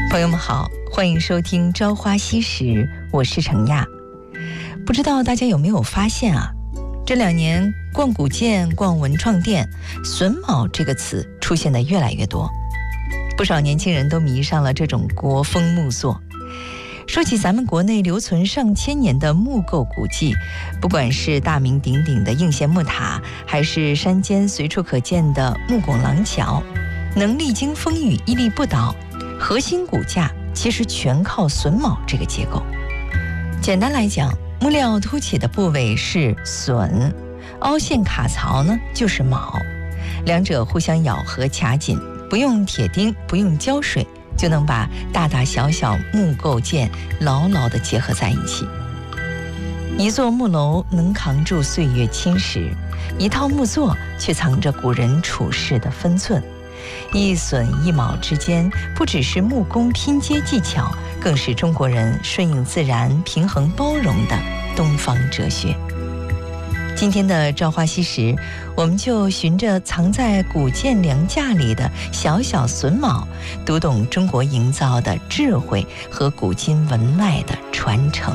朋友们好，欢迎收听《朝花夕拾》，我是程亚。不知道大家有没有发现啊，这2年逛古建、逛文创店，榫卯这个词出现的越来越多，不少年轻人都迷上了这种国风木作。说起咱们国内留存上千年的木构古迹，不管是大名鼎鼎的应县木塔，还是山间随处可见的木拱廊桥，能历经风雨屹立不倒，核心骨架其实全靠榫卯这个结构。简单来讲，木料凸起的部位是榫，凹陷卡槽呢就是卯，两者互相咬合卡紧，不用铁钉，不用胶水，就能把大大小小木构件牢牢地结合在一起。一座木楼能扛住岁月侵蚀，一套木作却藏着古人处世的分寸。一榫一卯之间，不只是木工拼接技巧，更是中国人顺应自然、平衡包容的东方哲学。今天的朝花夕拾，我们就循着藏在古建梁架里的小小榫卯，读懂中国营造的智慧和古今文脉的传承。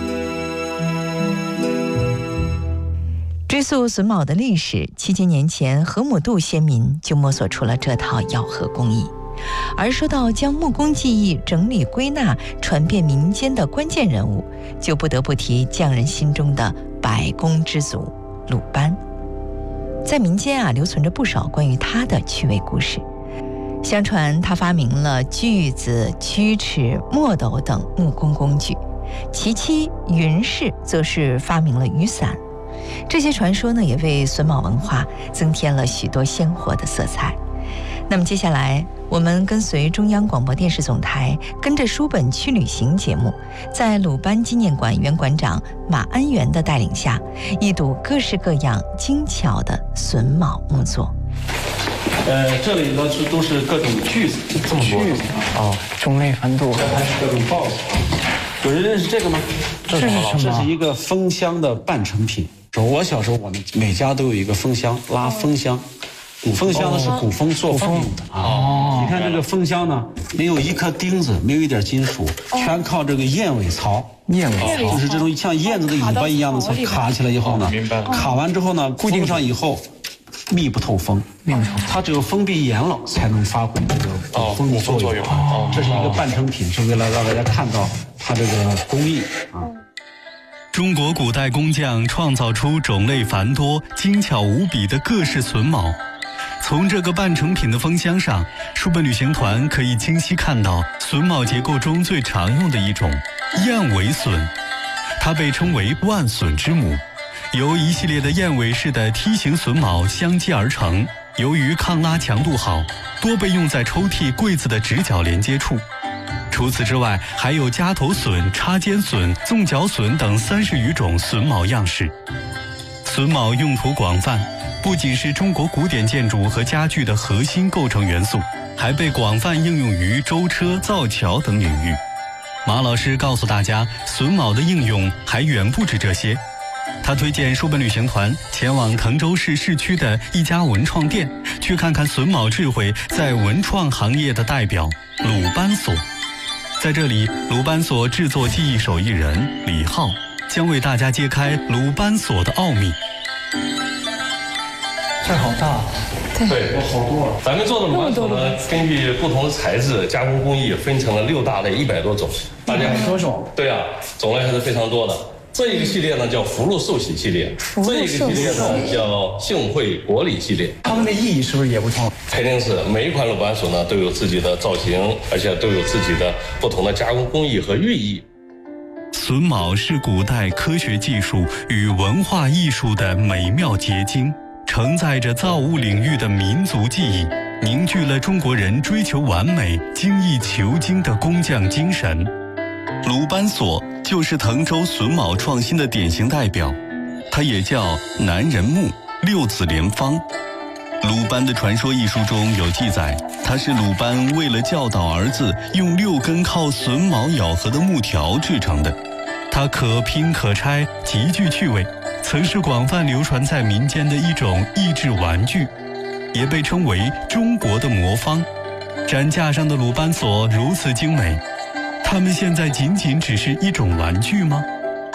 追溯榫卯的历史，7000年前河姆渡先民就摸索出了这套咬合工艺。而说到将木工技艺整理归纳传遍民间的关键人物，就不得不提匠人心中的百工之祖鲁班。在民间留存着不少关于他的趣味故事。相传他发明了锯子、曲尺、墨斗等木工工具，其妻云氏则是发明了雨伞。这些传说呢，也为榫卯文化增添了许多鲜活的色彩。那么接下来，我们跟随中央广播电视总台，跟着书本去旅行节目，在鲁班纪念馆原馆长马安元的带领下，一睹各式各样精巧的榫卯木作。 这里呢都是各种锯子，这么多种类繁多。 这还是各种刨子。有人认识这个吗？ 这是什么？ 这是一个风箱的半成品。我小时候，我们每家都有一个风箱，拉风箱。风箱呢是鼓风做饭用的你看这个风箱呢，没有一颗钉子，没有一点金属，全靠这个燕尾槽。 燕尾槽就是这种像燕子的尾巴一样的槽卡起来以后呢，卡完之后呢，固定上以后，密不透风。它只有封闭严了，才能发挥这个风的作用。这是一个半成品，是为了让大家看到它这个工艺中国古代工匠创造出种类繁多、精巧无比的各式榫卯。从这个半成品的风箱上，书本旅行团可以清晰看到榫卯结构中最常用的一种燕尾榫，它被称为万榫之母，由一系列的燕尾式的梯形榫卯相接而成。由于抗拉强度好，多被用在抽屉、柜子的直角连接处。除此之外，还有夹头榫、插尖榫、纵角榫等30余种榫卯样式。榫卯用途广泛，不仅是中国古典建筑和家具的核心构成元素，还被广泛应用于舟车、造桥等领域。马老师告诉大家，榫卯的应用还远不止这些。他推荐书本旅行团前往滕州市市区的一家文创店，去看看榫卯智慧在文创行业的代表鲁班所。在这里，鲁班所制作技艺手艺人李浩将为大家揭开鲁班所的奥秘。 这好大， 对， 好多。 咱们做的鲁班锁呢，根据不同的材质、加工工艺，分成了6大类100多种。大家 100多种？ 对啊，种类还是非常多的。这一个系列呢叫福禄寿喜系列，这一个系列呢叫幸会国礼系列。 它们的意义是不是也不同？ 肯定是，每一款鲁班锁呢都有自己的造型，而且都有自己的不同的加工工艺和寓意。 榫卯是古代科学技术与文化艺术的美妙结晶，承载着造物领域的民族记忆，凝聚了中国人追求完美、精益求精的工匠精神。鲁班锁就是滕州榫卯创新的典型代表，它也叫南人木、6子连方。鲁班的传说一书中有记载，他是鲁班为了教导儿子，用6根靠榫卯咬合的木条制成的。它可拼可拆，极具趣味，曾是广泛流传在民间的一种益智玩具，也被称为中国的魔方。 展架上的鲁班锁如此精美，它们现在仅仅只是一种玩具吗？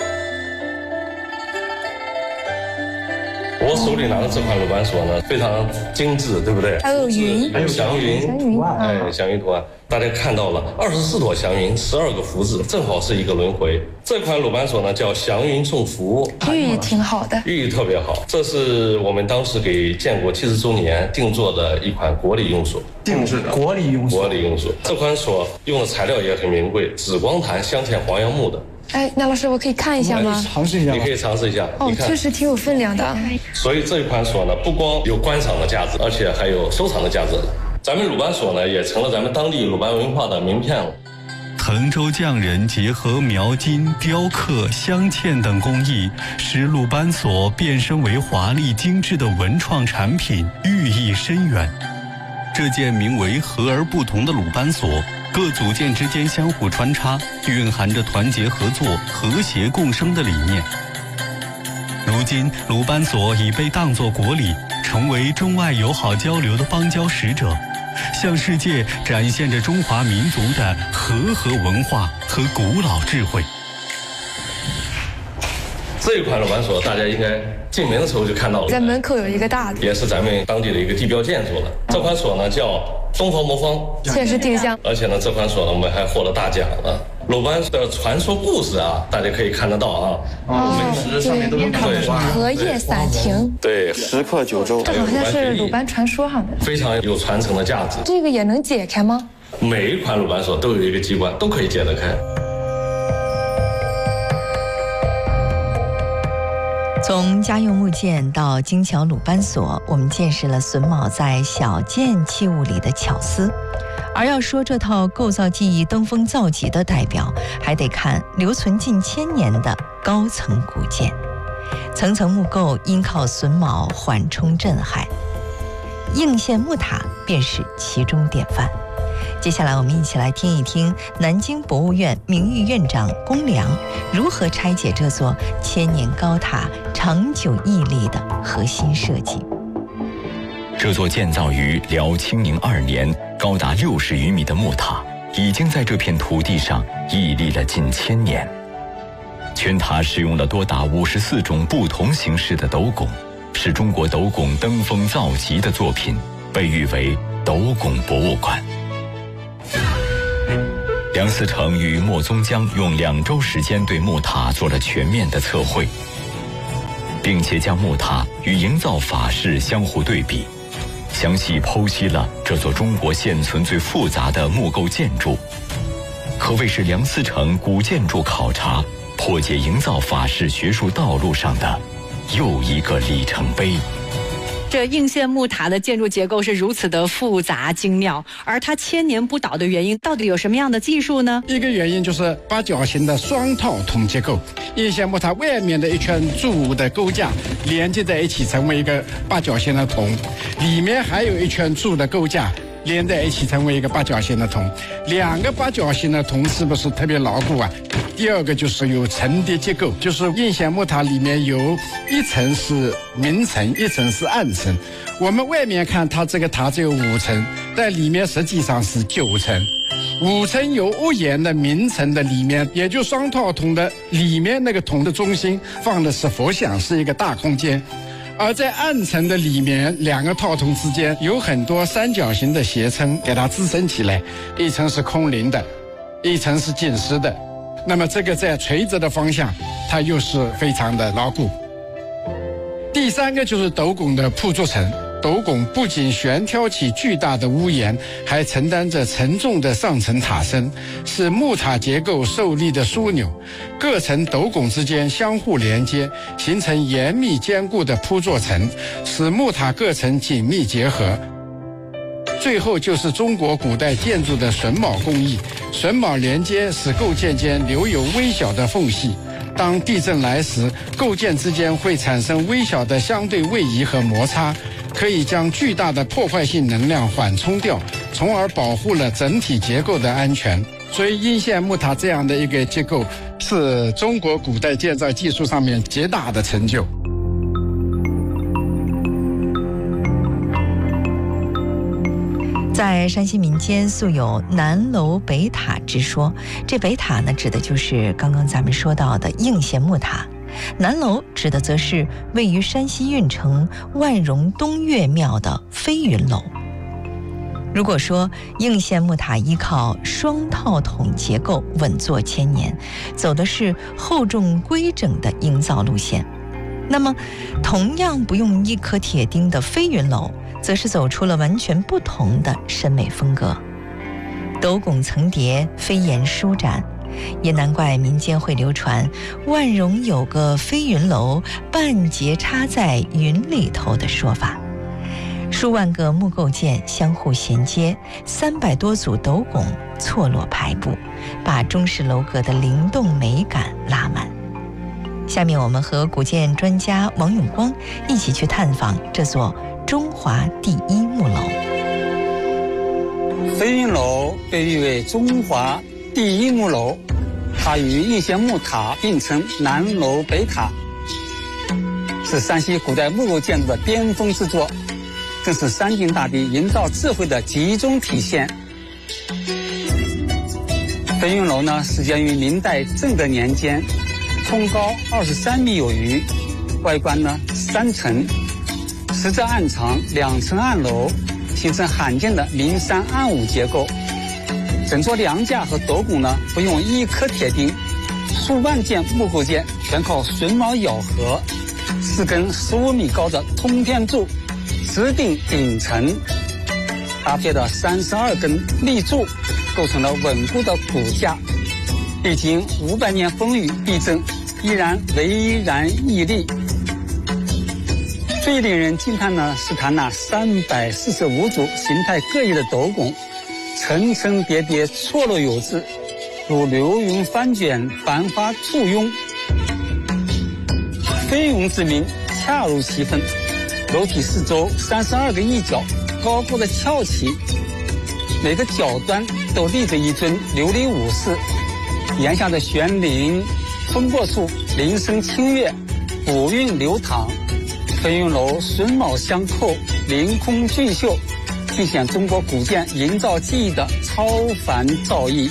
我手里拿的这款鲁班锁呢，非常精致，对不对？ 还有云， 还有祥云，祥云图案。大家看到了24朵祥云，12个福字，正好是一个轮回。这款鲁班锁呢叫祥云送福， 寓意挺好的， 寓意特别好。这是我们当时给建国70周年定做的一款国礼用锁， 定制的国礼用锁。 国礼用锁。这款锁用的材料也很名贵，紫光檀镶嵌黄杨木的。 哎，那老师我可以看一下吗？ 尝试一下。 你可以尝试一下。 哦，确实挺有分量的。 所以这款锁呢，不光有观赏的价值，而且还有收藏的价值。咱们鲁班锁呢，也成了咱们当地鲁班文化的名片了。 滕州匠人结合描金、雕刻、镶嵌等工艺，使鲁班锁变身为华丽精致的文创产品，寓意深远。这件名为和而不同的鲁班锁，各组件之间相互穿插，蕴含着团结合作、和谐共生的理念。如今，鲁班锁已被当作国礼，成为中外友好交流的邦交使者，向世界展现着中华民族的和文化和古老智慧。 这一款鲁班锁大家应该进门的时候就看到了， 在门口有一个大的， 也是咱们当地的一个地标建筑了。这款锁呢叫东方魔方， 确实挺像。 而且呢，这款锁呢我们还获了大奖了。鲁班的传说故事啊，大家可以看得到啊。 美食上面都能看得出来。 荷叶伞亭， 对， 时刻九州， 这好像是鲁班传说上的， 非常有传承的价值。 这个也能解开吗？ 每一款鲁班锁都有一个机关，都可以解得开。 从家用木件到精巧鲁班锁，我们见识了榫卯在小件器物里的巧思。而要说这套构造技艺登峰造极的代表，还得看留存近1000年的高层古建。层层木构因靠榫卯缓冲震撼，应县木塔便是其中典范。接下来我们一起来听一听南京博物院名誉院长龚良如何拆解这座1000年高塔长久屹立的核心设计。 这座建造于辽清宁2年、高达60余米的木塔，已经在这片土地上屹立了近1000年。全塔使用了多达54种不同形式的斗拱，是中国斗拱登峰造极的作品，被誉为斗拱博物馆。梁思成与莫宗江用2周时间对木塔做了全面的测绘，并且将木塔与营造法式相互对比，详细剖析了这座中国现存最复杂的木构建筑，可谓是梁思成古建筑考察、破解营造法式学术道路上的又一个里程碑。 这应县木塔的建筑结构是如此的复杂精妙，而它1000年不倒的原因到底有什么样的技术呢？ 一个原因就是八角形的双套筒结构，应县木塔外面的一圈铸的构架连接在一起成为一个八角形的筒，里面还有一圈铸的构架连在一起成为一个八角形的筒。2个八角形的筒是不是特别牢固啊？第二个就是有层叠结构，就是应县木塔里面有一层是明层，一层是暗层。我们外面看它这个塔只有5层，但里面实际上是9层。5层有屋檐的明层的里面，也就双套筒的里面那个筒的中心放的是佛像，是一个大空间。而在暗层的里面，2个套筒之间有很多三角形的斜撑给它支撑起来，一层是空灵的，一层是紧实的。那么这个在垂直的方向它又是非常的牢固。第3个就是斗拱的铺筑层，斗拱不仅悬挑起巨大的屋檐，还承担着沉重的上层塔身，是木塔结构受力的枢纽。各层斗拱之间相互连接，形成严密坚固的铺作层，使木塔各层紧密结合。最后就是中国古代建筑的榫卯工艺，榫卯连接使构件间留有微小的缝隙，当地震来时，构件之间会产生微小的相对位移和摩擦，可以将巨大的破坏性能量缓冲掉，从而保护了整体结构的安全。所以应县木塔这样的一个结构是中国古代建造技术上面极大的成就。 在山西民间素有南楼北塔之说，这北塔呢指的就是刚刚咱们说到的应县木塔，南楼指的则是位于山西运城万荣东岳庙的飞云楼。如果说应县木塔依靠双套筒结构稳坐千年，走的是厚重规整的营造路线，那么同样不用一颗铁钉的飞云楼则是走出了完全不同的审美风格。斗拱层叠，飞檐舒展，也难怪民间会流传万荣有个飞云楼，半截插在云里头的说法。数万个木构件相互衔接，300多组斗拱错落排布，把中式楼阁的灵动美感拉满。下面我们和古建专家王永光一起去探访这座中华第一木楼。 飞云楼被誉为中华第一木楼，它与应县木塔并称南楼北塔，是山西古代木构建筑的巅峰之作，更是山境大地营造智慧的集中体现。飞云楼呢，始建于明代正德年间，冲高23米有余，外观呢3层，10侧暗长，2层暗楼，形成罕见的明山暗五结构。整座梁架和斗拱呢，不用一颗铁钉，数万件木构件全靠榫卯咬合，4根15米高的通天柱直顶顶层，搭配的32根立柱，构成了稳固的骨架。历经500年风雨地震，依然巍然屹立。最令人惊叹呢，是它那345组形态各异的斗拱，层层叠叠，错落有致，如流云翻卷，繁花簇拥。飞云之名恰如其分。楼体四周32个翼角高高的翘起，每个角端都立着一尊琉璃武士，檐下的悬铃风过处，铃声清越，古韵流淌。飞云楼榫卯相扣，凌空俊秀，尽显中国古建营造技艺的超凡造诣。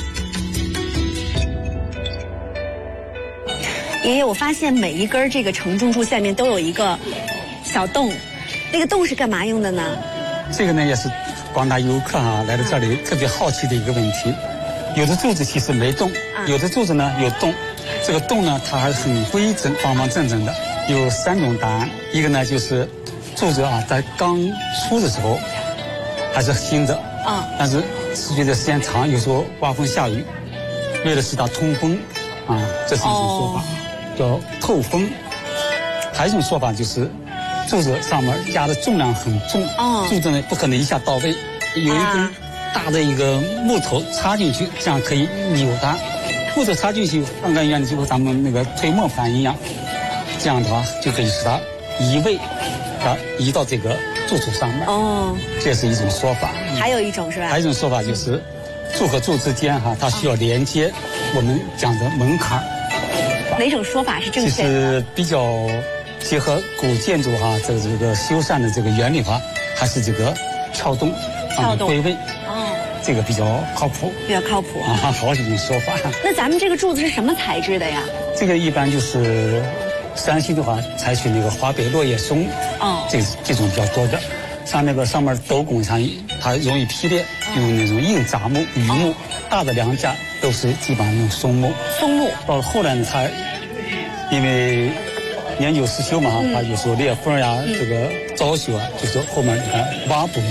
爷爷，我发现每一根这个承重柱下面都有一个小洞，那个洞是干嘛用的呢？ 这个呢也是广大游客来到这里特别好奇的一个问题。有的柱子其实没洞，有的柱子呢有洞。这个洞呢它还是很规整，方方正正的。有3种答案，一个呢就是柱子在刚出的时候还是新的但是随着时间长，有时候刮风下雨，为了使它通风这是一种说法，叫透风。还有一种说法就是柱子上面加的重量很重，柱子呢不可能一下到位，有一根大的一个木头插进去，这样可以扭它。木头插进去放在原理就和咱们那个推磨盘一样，这样的话就可以使它移位，移到这个柱子上面。这是一种说法。 还有一种是吧？ 还有一种说法就是柱和柱之间它需要连接，我们讲的门槛。 哪种说法是正确的？ 其实比较结合古建筑这个修缮的这个原理还是这个撬洞归位。这个比较靠谱。 比较靠谱好几种说法。 那咱们这个柱子是什么材质的呀？ 这个一般就是山西的话采取那个华北落叶松这种比较多的。像那个上面斗拱上它容易劈裂，用那种硬杂木、榆木。大的梁架都是基本上用松木。到了后来呢，它因为年久失修嘛它有时候裂缝这个遭朽就是后面你看挖补